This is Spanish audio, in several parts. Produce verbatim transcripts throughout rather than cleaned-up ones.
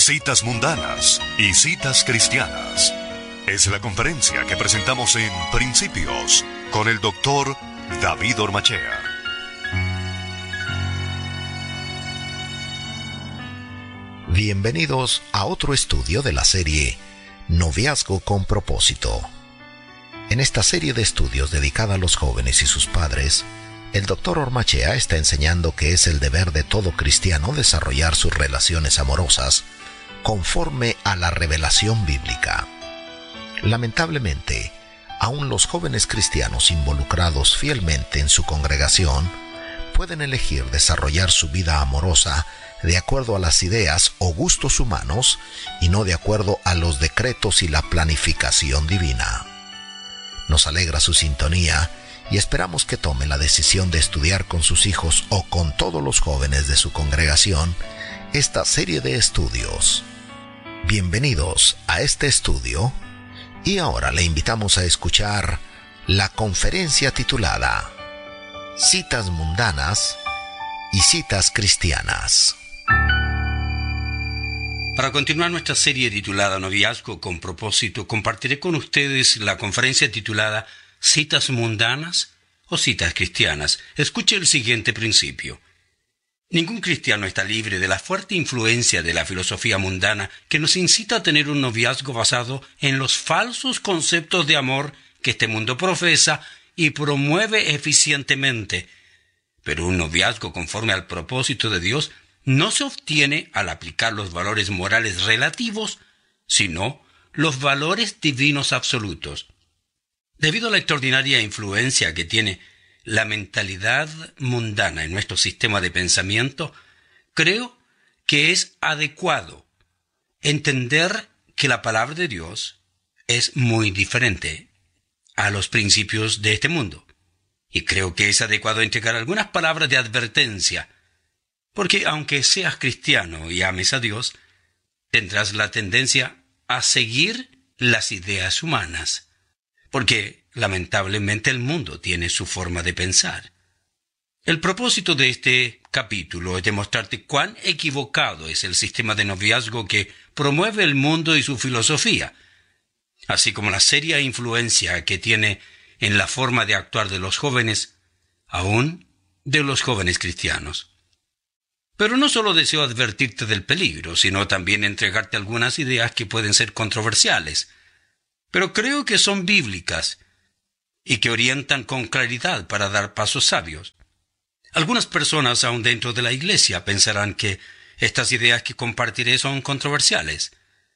citas mundanas y citas cristianas. Es la conferencia que presentamos en Principios con el doctor David Ormachea. Bienvenidos a otro estudio de la serie Noviazgo con propósito. En esta serie de estudios dedicada a los jóvenes y sus padres, el doctor Ormachea está enseñando que es el deber de todo cristiano desarrollar sus relaciones amorosas conforme a la revelación bíblica. Lamentablemente, aún los jóvenes cristianos involucrados fielmente en su congregación pueden elegir desarrollar su vida amorosa de acuerdo a las ideas o gustos humanos y no de acuerdo a los decretos y la planificación divina. Nos alegra su sintonía y esperamos que tome la decisión de estudiar con sus hijos o con todos los jóvenes de su congregación esta serie de estudios. Bienvenidos a este estudio y ahora le invitamos a escuchar la conferencia titulada Citas mundanas y citas cristianas. Para continuar nuestra serie titulada Noviazgo con propósito, compartiré con ustedes la conferencia titulada ¿Citas mundanas o citas cristianas? Escuche el siguiente principio. Ningún cristiano está libre de la fuerte influencia de la filosofía mundana que nos incita a tener un noviazgo basado en los falsos conceptos de amor que este mundo profesa y promueve eficientemente. Pero un noviazgo conforme al propósito de Dios no se obtiene al aplicar los valores morales relativos, sino los valores divinos absolutos. Debido a la extraordinaria influencia que tiene la mentalidad mundana en nuestro sistema de pensamiento, creo que es adecuado entender que la palabra de Dios es muy diferente a los principios de este mundo. Y creo que es adecuado entregar algunas palabras de advertencia, porque aunque seas cristiano y ames a Dios, tendrás la tendencia a seguir las ideas humanas, porque lamentablemente el mundo tiene su forma de pensar. El propósito de este capítulo es demostrarte cuán equivocado es el sistema de noviazgo que promueve el mundo y su filosofía, así como la seria influencia que tiene en la forma de actuar de los jóvenes, aún de los jóvenes cristianos. Pero no solo deseo advertirte del peligro, sino también entregarte algunas ideas que pueden ser controversiales, pero creo que son bíblicas y que orientan con claridad para dar pasos sabios. Algunas personas, aún dentro de la iglesia, pensarán que estas ideas que compartiré son controversiales.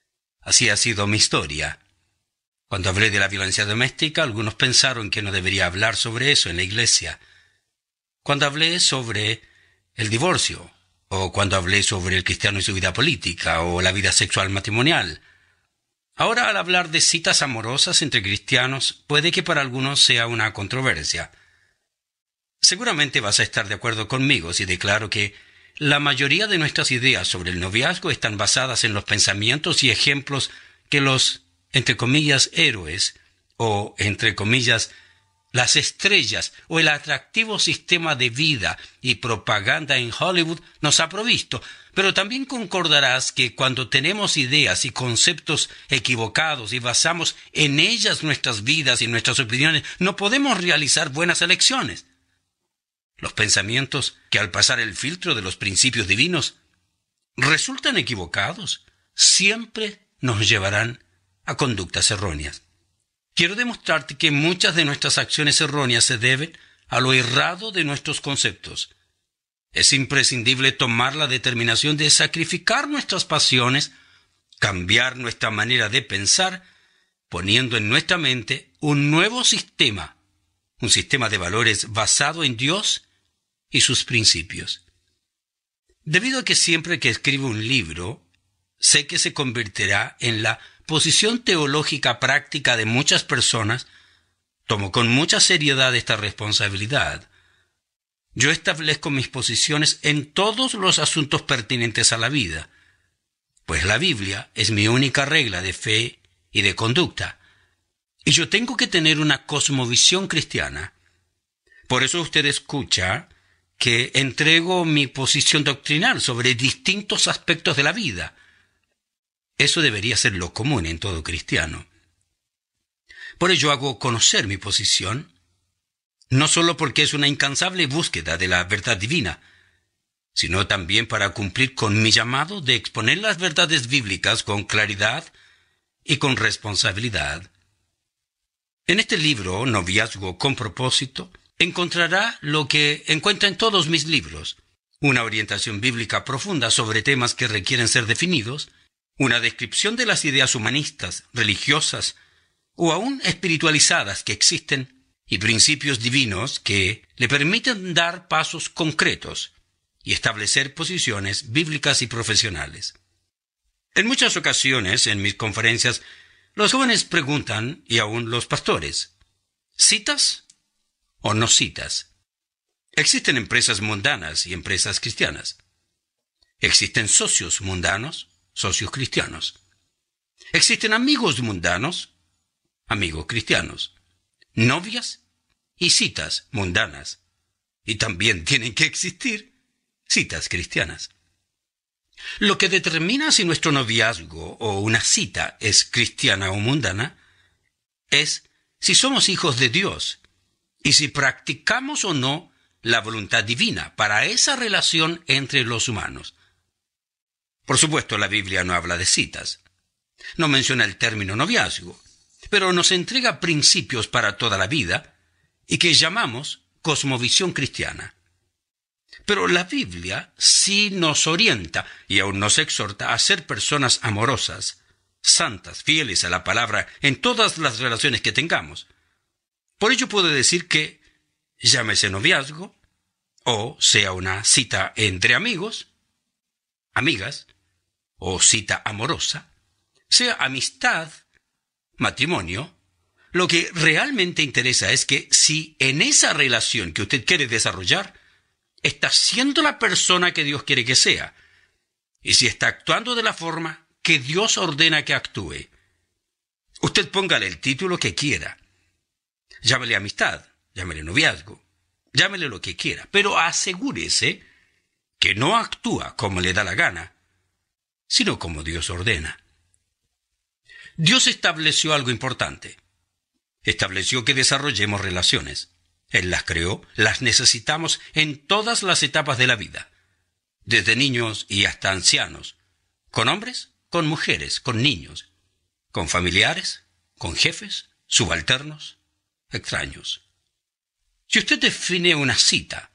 Así ha sido mi historia. Cuando hablé de la violencia doméstica, algunos pensaron que no debería hablar sobre eso en la iglesia. Cuando hablé sobre el divorcio, o cuando hablé sobre el cristiano y su vida política, o la vida sexual matrimonial. Ahora, al hablar de citas amorosas entre cristianos, puede que para algunos sea una controversia. Seguramente vas a estar de acuerdo conmigo si declaro que la mayoría de nuestras ideas sobre el noviazgo están basadas en los pensamientos y ejemplos que los, entre comillas, héroes, o, entre comillas, las estrellas o el atractivo sistema de vida y propaganda en Hollywood nos ha provisto. Pero también concordarás que cuando tenemos ideas y conceptos equivocados y basamos en ellas nuestras vidas y nuestras opiniones, no podemos realizar buenas elecciones. Los pensamientos que al pasar el filtro de los principios divinos resultan equivocados siempre nos llevarán a conductas erróneas. Quiero demostrarte que muchas de nuestras acciones erróneas se deben a lo errado de nuestros conceptos. Es imprescindible tomar la determinación de sacrificar nuestras pasiones, cambiar nuestra manera de pensar, poniendo en nuestra mente un nuevo sistema, un sistema de valores basado en Dios y sus principios. Debido a que siempre que escribo un libro, sé que se convertirá en la posición teológica práctica de muchas personas, tomo con mucha seriedad esta responsabilidad. Yo establezco mis posiciones en todos los asuntos pertinentes a la vida, pues la Biblia es mi única regla de fe y de conducta, y yo tengo que tener una cosmovisión cristiana. Por eso usted escucha que entrego mi posición doctrinal sobre distintos aspectos de la vida. Eso debería ser lo común en todo cristiano. Por ello hago conocer mi posición, no solo porque es una incansable búsqueda de la verdad divina, sino también para cumplir con mi llamado de exponer las verdades bíblicas con claridad y con responsabilidad. En este libro, Noviazgo con propósito, encontrará lo que encuentra en todos mis libros: una orientación bíblica profunda sobre temas que requieren ser definidos, una descripción de las ideas humanistas, religiosas o aún espiritualizadas que existen, y principios divinos que le permiten dar pasos concretos y establecer posiciones bíblicas y profesionales. En muchas ocasiones, en mis conferencias, los jóvenes preguntan, y aún los pastores, ¿citas o no citas? Existen empresas mundanas y empresas cristianas. Existen socios mundanos, socios cristianos. Existen amigos mundanos, amigos cristianos. Novias y citas mundanas. Y también tienen que existir citas cristianas. Lo que determina si nuestro noviazgo o una cita es cristiana o mundana es si somos hijos de Dios y si practicamos o no la voluntad divina para esa relación entre los humanos. Por supuesto, la Biblia no habla de citas. No menciona el término noviazgo, pero nos entrega principios para toda la vida y que llamamos cosmovisión cristiana. Pero la Biblia sí nos orienta y aún nos exhorta a ser personas amorosas, santas, fieles a la palabra en todas las relaciones que tengamos. Por ello puedo decir que, llámese noviazgo, o sea una cita entre amigos, amigas, o cita amorosa, sea amistad, matrimonio, lo que realmente interesa es que si en esa relación que usted quiere desarrollar, está siendo la persona que Dios quiere que sea, y si está actuando de la forma que Dios ordena que actúe. Usted póngale el título que quiera. Llámele amistad, llámele noviazgo, llámele lo que quiera, pero asegúrese que no actúa como le da la gana, sino como Dios ordena. Dios estableció algo importante. Estableció que desarrollemos relaciones. Él las creó, las necesitamos en todas las etapas de la vida, desde niños y hasta ancianos, con hombres, con mujeres, con niños, con familiares, con jefes, subalternos, extraños. Si usted define una cita